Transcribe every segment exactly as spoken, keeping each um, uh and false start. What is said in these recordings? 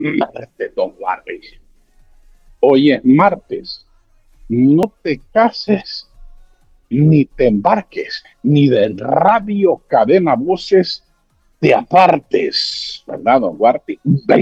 Este Don Warrior. Hoy es martes. No te cases ni te embarques, ni de radio cadena voces te apartes, ¿verdad, Don Warrior?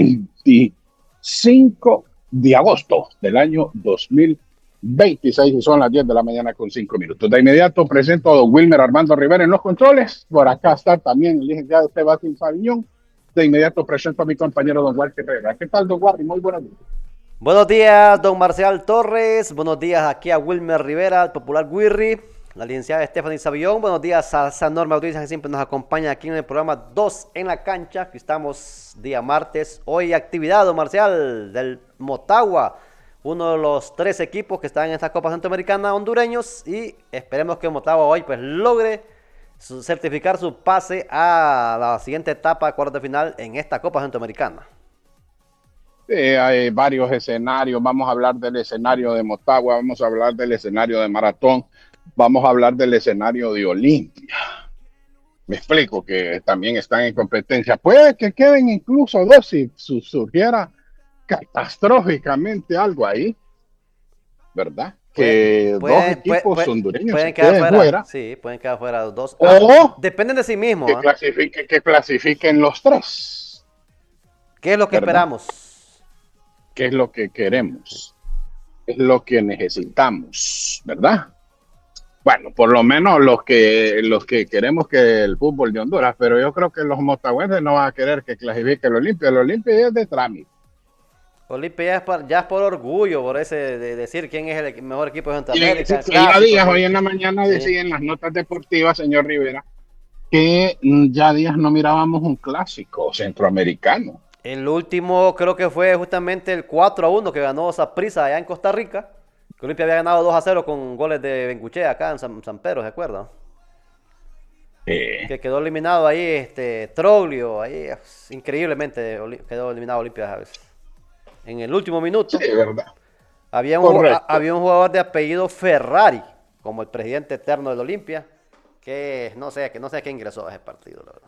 veinticinco de agosto del año dos mil veintiséis y son las diez de la mañana con cinco minutos. De inmediato presento a Don Wilmer Armando Rivera en los controles. Por acá está también el licenciado Sebastián Sabiñón. De inmediato presento a mi compañero Don Walter Herrera. ¿Qué tal, Don Walter? Muy buenos días. Buenos días, don Marcial Torres. Buenos días aquí a Wilmer Rivera, el popular Wirri. La licenciada Stephanie Savillón. Buenos días a esa enorme audiencia que siempre nos acompaña aquí en el programa dos en la cancha. Aquí estamos día martes. Hoy actividad, don Marcial, del Motagua. Uno de los tres equipos que están en esta Copa Centroamericana hondureños. Y esperemos que Motagua hoy pues logre certificar su pase a la siguiente etapa, cuartos de final en esta Copa Centroamericana. Eh, hay varios escenarios. Vamos a hablar del escenario de Motagua, vamos a hablar del escenario de Maratón, vamos a hablar del escenario de Olimpia. Me explico que también están en competencia. Puede que queden incluso dos si surgiera catastróficamente algo ahí, ¿verdad? Puede, Que dos puede, puede, equipos puede, hondureños pueden se quedar queden fuera, fuera, sí, pueden quedar fuera los dos. Ah, o dependen de sí mismos, que, ¿eh? clasifique, que clasifiquen los tres, ¿Qué es lo que ¿verdad? esperamos? ¿Qué es lo que queremos? Es lo que necesitamos, ¿verdad? Bueno, por lo menos los que los que queremos que el fútbol de Honduras, pero yo creo que los motagüenses no van a querer que clasifique el Olimpia. El Olimpia es de trámite. Olimpia ya es, por, ya es por orgullo, por ese de decir quién es el mejor equipo de Y Centroamérica, si ya clásico, Díaz sí. hoy en la mañana Sí. decía en las notas deportivas, señor Rivera, que mm, ya Díaz no mirábamos un clásico centroamericano. El último creo que fue justamente el cuatro a uno que ganó Saprissa allá en Costa Rica. Que Olimpia había ganado dos a cero con goles de Benguche acá en San, San Pedro, ¿se acuerdan? Eh, Que quedó eliminado ahí este Troglio, ahí increíblemente quedó eliminado Olimpia en el último sí, minuto. verdad. Había un, Correcto. había un jugador de apellido Ferrari, como el presidente eterno del Olimpia, que no sé, que no sé qué ingresó a ese partido, la verdad.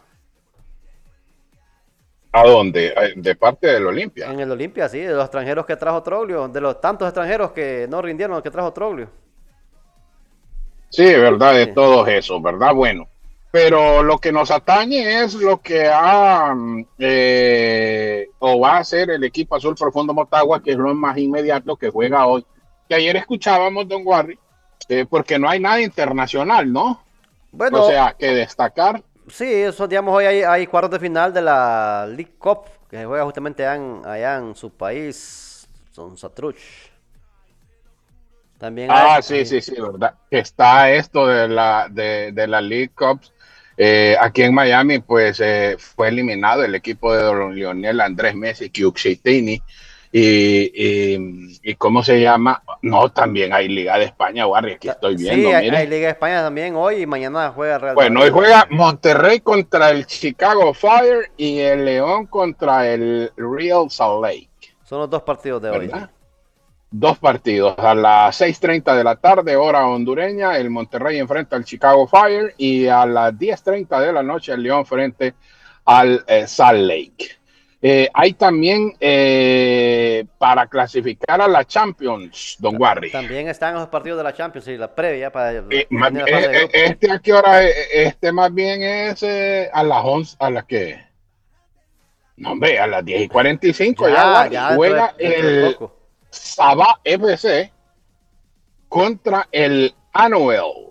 ¿A dónde? De parte del Olimpia. En el Olimpia, sí, de los extranjeros que trajo Troglio, de los tantos extranjeros que no rindieron que trajo Troglio. Sí, verdad, de Sí. todos esos, ¿verdad? Bueno, pero lo que nos atañe es lo que ha eh, o va a hacer el equipo Azul Profundo Motagua, que es lo más inmediato que juega hoy. Que ayer escuchábamos, Don Warri, eh, porque no hay nada internacional, ¿no? O Bueno, sea, que destacar. sí, eso, digamos, hoy hay, hay cuartos de final de la League Cup, que se juega justamente allá en, allá en su país, Son Satruch. También hay, Ah, sí, hay- sí, sí, verdad. Que está esto de la, de, de la League Cups. Eh, aquí en Miami, pues eh, fue eliminado el equipo de Don Lionel Andrés Messi, Cucitini. Y, y, y ¿cómo se llama? No, también hay Liga de España, Barry, aquí ta- estoy sí, viendo, hay, hay mire. Liga de España también hoy y mañana juega Real Bueno, hoy Madrid. juega Monterrey contra el Chicago Fire y el León contra el Real Salt Lake, Son los dos partidos de hoy, sí. ¿verdad? Dos partidos. A las seis treinta de la tarde, hora hondureña, el Monterrey enfrenta al Chicago Fire y a las diez treinta de la noche el León frente al eh, Salt Lake. Eh, hay también eh, para clasificar a la Champions, Don Ta- Warri. también están los partidos de la Champions y la previa para Eh, más definir bien, la eh, fase de eh, grupo. este a qué hora es? Este más bien es eh, a las once, a las que, no hombre, a las diez y cuarenta y cinco ya Ya, Warri. ya dentro de, Juega dentro de el poco. Sabah F C contra el Anuel.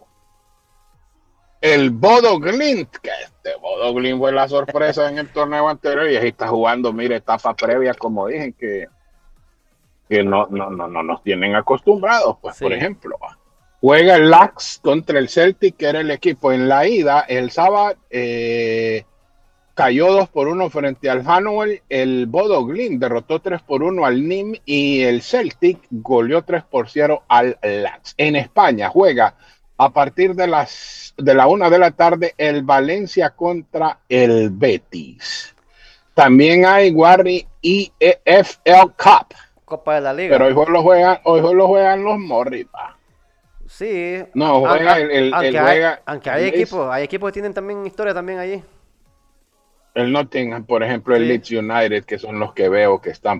El Bodo Glint, que este Bodo Glint fue la sorpresa en el torneo anterior y ahí está jugando, mire, etapa previa, como dije, que, que no, no, no, no nos tienen acostumbrados, pues, por Sí. ejemplo. Juega el Lax contra el Celtic, que era el equipo en la ida. El sábado eh, cayó dos por uno frente al Hanovers. El Bodo Glimt derrotó tres por uno al N I M y el Celtic goleó tres por cero al Lax. En España juega a partir de las de la una de la tarde el Valencia contra el Betis. También hay Warri E F L Cup, Copa de la pero Liga. hoy lo juegan, hoy lo juegan los Morris. Sí. No, An- juega a- el, el, el aunque hay, juega aunque hay el es, equipos, hay equipos que tienen también historia también allí. El Nottingham, por ejemplo, el Sí. Leeds United, que son los que veo que están